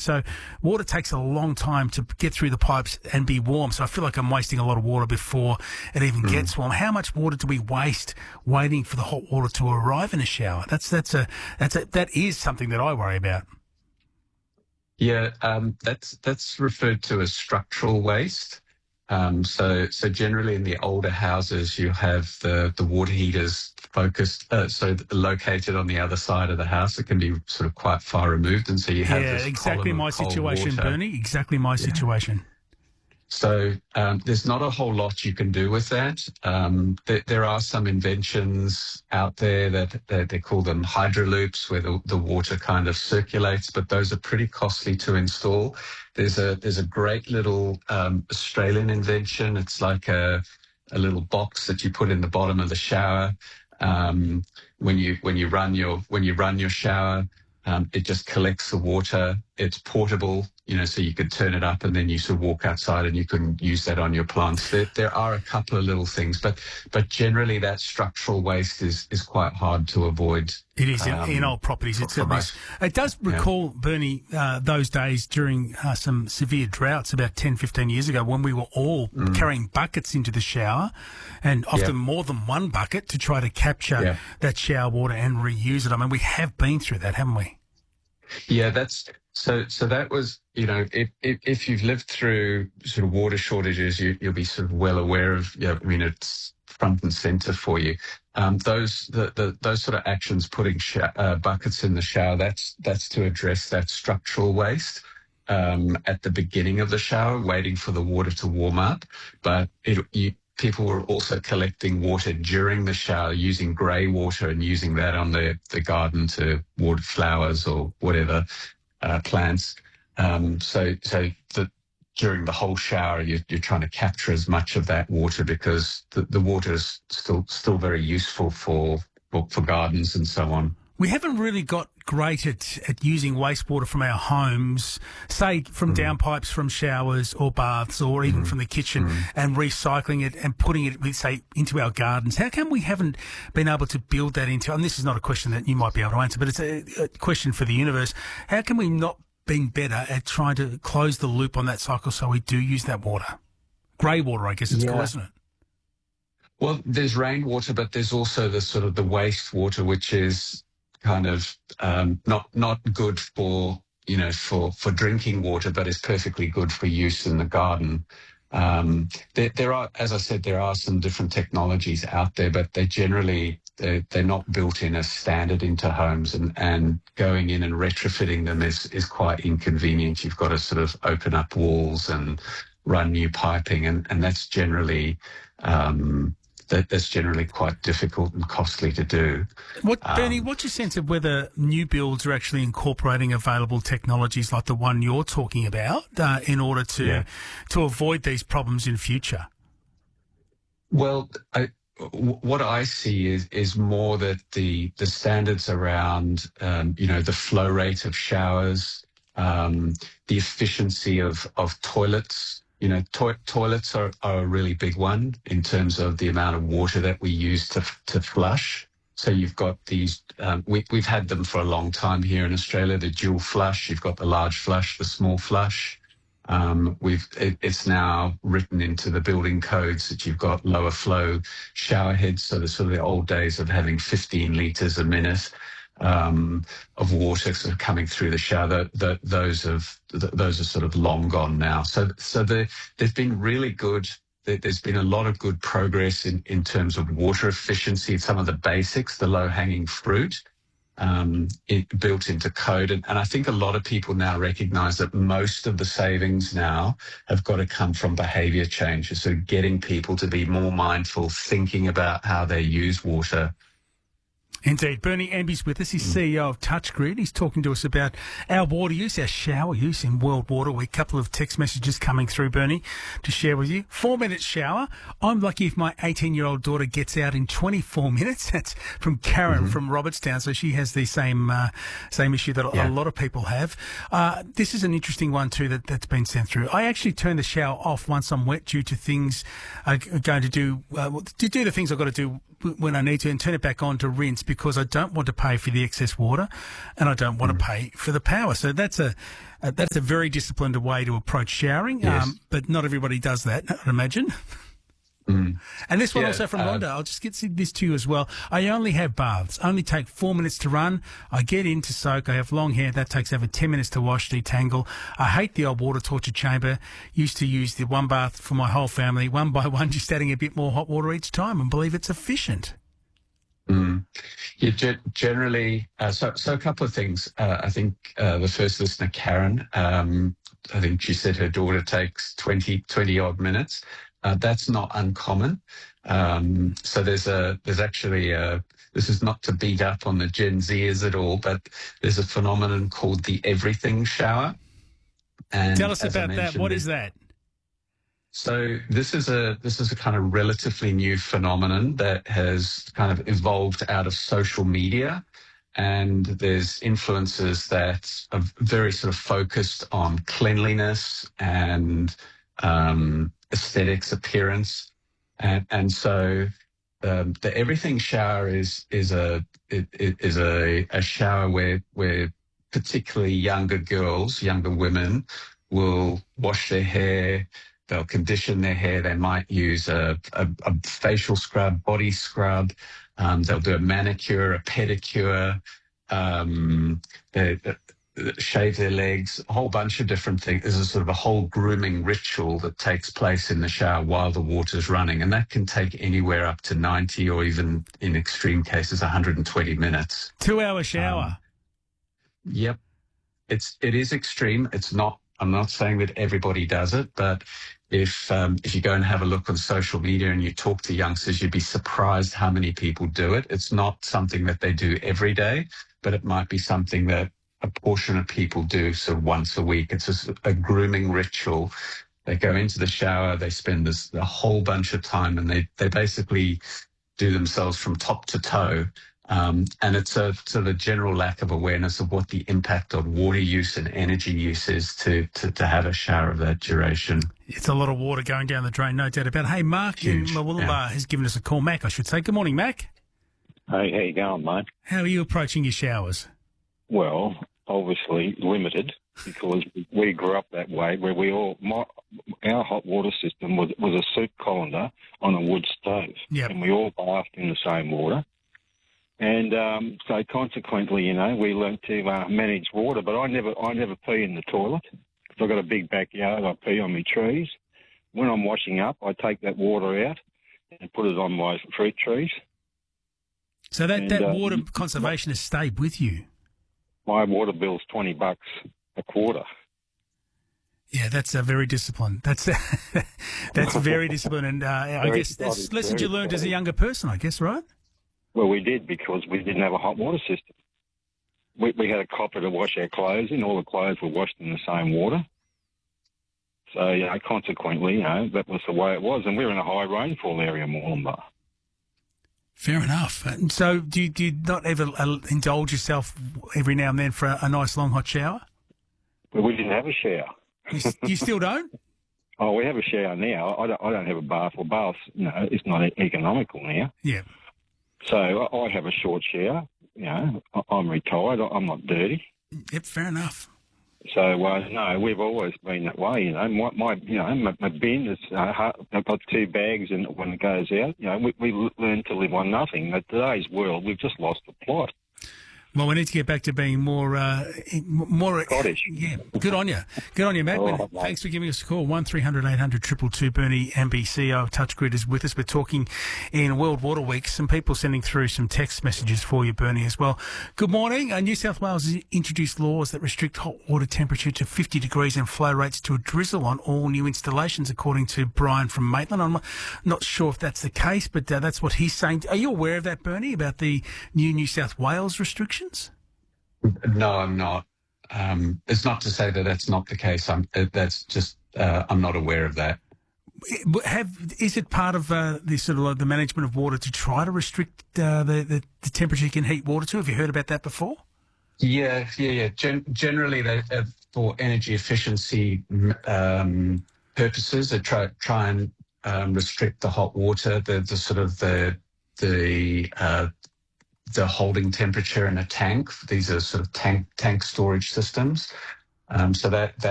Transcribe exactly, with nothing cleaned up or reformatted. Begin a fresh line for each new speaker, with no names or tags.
So water takes a long time to get through the pipes and be warm. So I feel like I'm wasting a lot of water before it even mm. gets warm. How much water do we waste waiting for the hot water to arrive in a shower? That's that's a that's a, that is something that I worry about.
Yeah, um, that's that's referred to as structural waste. Um, so, so generally in the older houses, you have the, the water heaters focused, uh, so located on the other side of the house. It can be sort of quite far removed, and so you have
yeah,
this
exactly my situation,
water.
Bernie. Exactly my yeah. situation.
So um, there's not a whole lot you can do with that. Um, th- there are some inventions out there that, that they call them hydroloops, where the, the water kind of circulates, but those are pretty costly to install. There's a there's a great little um, Australian invention. It's like a a little box that you put in the bottom of the shower. Um, when you when you run your when you run your shower, um, it just collects the water. It's portable, you know, so you could turn it up and then you sort of walk outside and you can use that on your plants. There, there are a couple of little things, but but generally that structural waste is is quite hard to avoid.
It is in,
um,
in old properties.
For,
it's at least. It does recall, yeah. Bernie, uh, those days during uh, some severe droughts about ten, fifteen years ago when we were all mm. carrying buckets into the shower, and often yeah. more than one bucket to try to capture yeah. that shower water and reuse it. I mean, we have been through that, haven't we?
Yeah, that's so. So that was, you know, if if, if you've lived through sort of water shortages, you, you'll be sort of well aware of. Yeah, I mean, it's front and center for you. Um, those the, the those sort of actions, putting sh- uh, buckets in the shower, that's that's to address that structural waste um, at the beginning of the shower, waiting for the water to warm up. But it, you, people were also collecting water during the shower, using grey water and using that on the, the garden to water flowers or whatever uh, plants. Um, so so the during the whole shower, you're, you're trying to capture as much of that water because the, the water is still still very useful for, for for gardens and so on.
We haven't really got great at, at using wastewater from our homes, say from mm. downpipes from showers or baths or even mm. from the kitchen mm. and recycling it and putting it, say, into our gardens. How come we haven't been able to build that into, and this is not a question that you might be able to answer, but it's a, a question for the universe. How can we not been better at trying to close the loop on that cycle so we do use that water? Grey water, I guess it's
yeah.
called, isn't it?
Well, there's rainwater, but there's also the sort of the wastewater, which is kind of um, not not good for, you know, for, for drinking water, but is perfectly good for use in the garden. Um, there, there are, as I said, there are some different technologies out there, but they generally they're, they're not built in as standard into homes, and, and going in and retrofitting them is, is quite inconvenient. You've got to sort of open up walls and run new piping, and, and that's generally um, that, that's generally quite difficult and costly to do.
What,
um,
Bernie, what's your sense of whether new builds are actually incorporating available technologies like the one you're talking about uh, in order to yeah. to avoid these problems in future?
Well, I, what I see is is more that the the standards around um, you know, the flow rate of showers, um, the efficiency of of toilets. You know, to- toilets are, are a really big one in terms of the amount of water that we use to to flush. So you've got these, um, we, we've had them for a long time here in Australia, the dual flush. You've got the large flush, the small flush. Um, we've it, it's now written into the building codes that you've got lower flow shower heads. So the sort of the old days of having fifteen litres a minute um, of water sort of coming through the shower, the, the, those have the, those are sort of long gone now. So so the, there's been really good. There's been a lot of good progress in, in terms of water efficiency, some of the basics, the low-hanging fruit, um, it, built into code. And, and I think a lot of people now recognise that most of the savings now have got to come from behaviour changes, so getting people to be more mindful, thinking about how they use water.
Indeed. Bernie Amby's with us. He's C E O of TouchGrid. He's talking to us about our water use, our shower use in World Water Week. A couple of text messages coming through, Bernie, to share with you. Four minutes shower. I'm lucky if my eighteen-year-old daughter gets out in twenty-four minutes. That's from Karen mm-hmm. from Robertstown. So she has the same uh, same issue that yeah. a lot of people have. Uh, this is an interesting one too that, that's been sent through. I actually turn the shower off once I'm wet due to things I'm going to do, uh, to do the things I've got to do w- when I need to and turn it back on to rinse because I don't want to pay for the excess water and I don't want mm. to pay for the power. So that's a, a that's a very disciplined way to approach showering.
Yes.
Um, but not everybody does that, I'd imagine.
Mm.
And this one
yeah,
also from
uh,
Rhonda. I'll just get this to you as well. I only have baths. Only take four minutes to run. I get in to soak. I have long hair. That takes over ten minutes to wash, detangle. I hate the old water torture chamber. Used to use the one bath for my whole family, one by one, just adding a bit more hot water each time and believe it's efficient.
Mm. Yeah, ge- generally, uh, so, so a couple of things. Uh, I think uh, the first listener, Karen, um, I think she said her daughter takes twenty, twenty odd minutes. Uh, that's not uncommon. Um, so there's a, there's actually a, this is not to beat up on the Gen Zers at all, but there's a phenomenon called the everything shower. And
tell us about that. What is that?
So this is a, this is a kind of relatively new phenomenon that has kind of evolved out of social media. And there's influencers that are very sort of focused on cleanliness and, um, aesthetics, appearance, and and so um, the everything shower is is a it, it is a, a shower where where particularly younger girls, younger women, will wash their hair. They'll condition their hair. They might use a, a, a facial scrub, body scrub. Um, they'll do a manicure, a pedicure. Um, they, shave their legs, a whole bunch of different things. There's a sort of a whole grooming ritual that takes place in the shower while the water's running, and that can take anywhere up to ninety or even, in extreme cases, one hundred twenty minutes.
Two-hour shower.
Um, yep. It's, it is extreme. It's not, I'm not saying that everybody does it, but if, um, if you go and have a look on social media and you talk to youngsters, you'd be surprised how many people do it. It's not something that they do every day, but it might be something that a portion of people do sort of once a week. It's just a grooming ritual. They go into the shower, they spend this a whole bunch of time, and they, they basically do themselves from top to toe. Um, and it's a sort of general lack of awareness of what the impact of water use and energy use is to, to, to have a shower of that duration.
It's a lot of water going down the drain, no doubt about it. Hey, Mark
Huge,
in Mawulaba
yeah.
has given us a call. Mac, I should say. Good morning, Mac.
Hey, how you going, mate?
How are you approaching your showers?
Well, obviously limited, because we grew up that way, where we all my, our hot water system was was a soup colander on a wood stove,
yep.
and we all bathed in the same water. And um, so consequently, you know, we learnt to uh, manage water. But I never I never pee in the toilet because I've got a big backyard. I pee on my trees. When I'm washing up, I take that water out and put it on my fruit trees.
So that,
and,
that
uh,
water conservation has stayed with you?
My water bill's twenty bucks a quarter.
Yeah, that's uh, very disciplined. That's that's very disciplined, and uh, I
Very
guess that's
exciting,
lessons you
very
learned as a
exciting.
younger person, I guess, right?
Well, we did, because we didn't have a hot water system. We, we had a copper to wash our clothes in. All the clothes were washed in the same water. So, you know, consequently, you know, that was the way it was. And we were in a high rainfall area, Moreland.
Fair enough. And so do you, do you not ever uh, indulge yourself every now and then for a, a nice long hot shower?
But we didn't have a shower.
You, s- you still don't?
Oh, we have a shower now. I don't, I don't have a bath or baths. No, it's not e- economical now.
Yeah.
So I, I have a short shower. You know, I, I'm retired. I, I'm not dirty.
Yep, fair enough.
So, uh, no, we've always been that way, you know. My, my you know, my, my bin is, uh, ha- I've got two bags, and when it goes out, you know, we, we l- learn to live on nothing. But today's world, we've just lost the plot.
Well, we need to get back to being more, uh, more
Scottish.
Yeah, good on you. Good on you, Matt.
Oh,
Thanks for giving us a call. one three hundred eight hundred two two two. Bernie M B C O Touchgrid is with us. We're talking in World Water Week. Some people sending through some text messages for you, Bernie, as well. Good morning. Uh, New South Wales has introduced laws that restrict hot water temperature to fifty degrees and flow rates to a drizzle on all new installations, according to Brian from Maitland. I'm not sure if that's the case, but uh, that's what he's saying. Are you aware of that, Bernie, about the new New South Wales restrictions?
No, I'm not. Um, it's not to say that that's not the case. I'm, uh, that's just, uh, I'm not aware of that.
Have is it part of uh, the sort of like the management of water to try to restrict uh, the, the the temperature you can heat water to? Have you heard about that before?
Yeah, yeah, yeah. Gen- generally, they, uh, for energy efficiency um, purposes, they try try and um, restrict the hot water, the the sort of the the uh, the holding temperature in a tank. These are sort of tank tank storage systems. Um, so that that